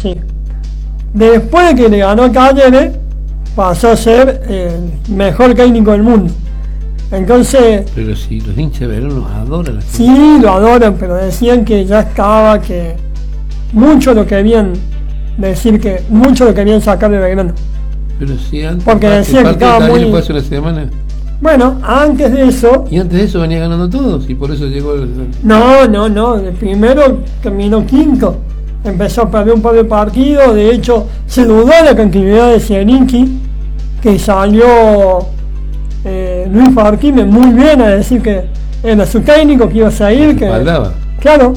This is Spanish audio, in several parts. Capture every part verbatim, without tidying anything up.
Sí. Después de que le ganó a Talleres, pasó a ser el mejor técnico del mundo. Entonces... Pero si los hinchas de Verón los adoran. Sí, lo adoran, pero decían que ya estaba, que muchos lo querían decir, que muchos lo querían sacar de Belgrano. Pero si antes... Porque decían que estaba muy... ¿Fue hace una semana? Bueno, antes de eso... Y antes de eso venía ganando todos, y por eso llegó el... No, no, no, el primero terminó quinto. Empezó a perder un par de partidos, de hecho se dudó de la continuidad de Zielinski, que salió eh, Luis Farquime muy bien a decir que era su técnico, que iba a salir, que... Respaldaba. Claro.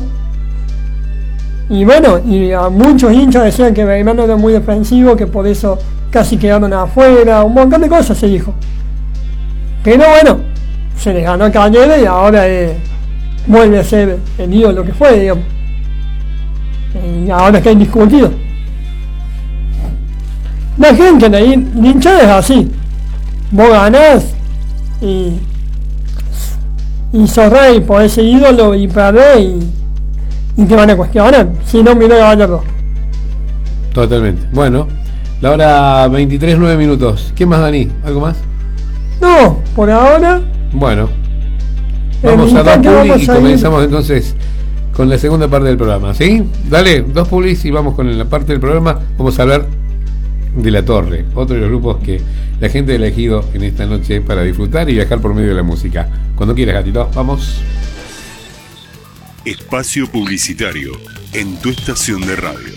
Y bueno, y a muchos hinchas decían que Belgrano era muy defensivo, que por eso casi quedaron afuera, un montón de cosas se dijo. Pero bueno, se les ganó a Talleres y ahora eh, vuelve a ser el ídolo que fue, digamos. Y ahora está indiscutido. La gente, la hinchada es así. Vos ganás y, y sos rey por ese ídolo y perdés y, y te van a cuestionar. Si no, mirá a Gallardo. Totalmente. Bueno, la hora veintitrés, nueve minutos. ¿Qué más, Dani? ¿Algo más? No, por ahora. Bueno, vamos a dar publi y comenzamos entonces con la segunda parte del programa, ¿sí? Dale, dos publis y vamos con la parte del programa. Vamos a hablar de La Torre, otro de los grupos que la gente ha elegido en esta noche para disfrutar y viajar por medio de la música. Cuando quieras, gatito, vamos. Espacio publicitario en tu estación de radio.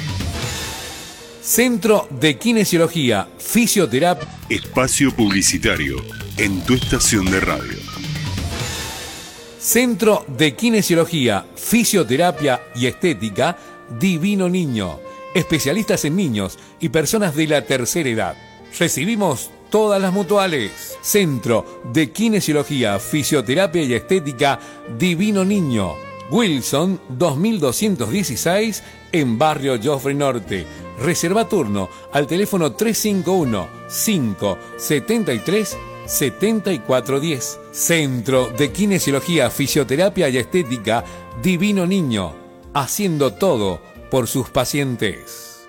Centro de Kinesiología, Fisioterapia. Espacio publicitario en tu estación de radio. Centro de Kinesiología, Fisioterapia y Estética, Divino Niño. Especialistas en niños y personas de la tercera edad. Recibimos todas las mutuales. Centro de Kinesiología, Fisioterapia y Estética, Divino Niño. Wilson dos mil doscientos dieciséis en Barrio Joffre Norte. Reserva turno al teléfono tres cinco uno, cinco siete tres, siete cuatro uno cero. Centro de Kinesiología, Fisioterapia y Estética, Divino Niño. Haciendo todo por sus pacientes.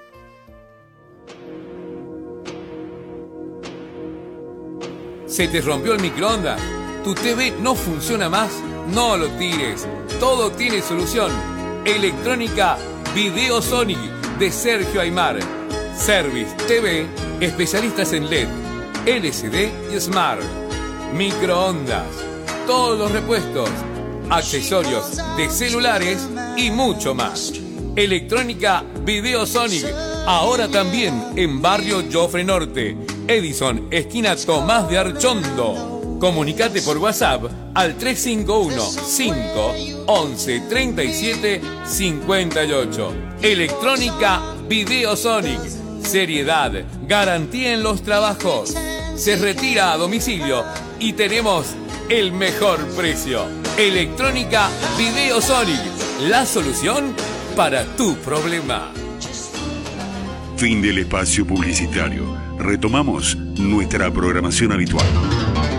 ¿Se te rompió el microondas? ¿Tu T V no funciona más? No lo tires. Todo tiene solución. Electrónica Videosonic de Sergio Aymar. Service T V, especialistas en L E D, L C D y Smart. Microondas, todos los repuestos, accesorios de celulares y mucho más. Electrónica Videosonic, ahora también en Barrio Joffre Norte, Edison, esquina Tomás de Archondo. Comunicate por WhatsApp al tres cinco uno, cinco once, treinta y siete, cincuenta y ocho. Electrónica Videosonic, seriedad, garantía en los trabajos. Se retira a domicilio y tenemos el mejor precio. Electrónica Videosonic, la solución para tu problema. Fin del espacio publicitario. Retomamos nuestra programación habitual.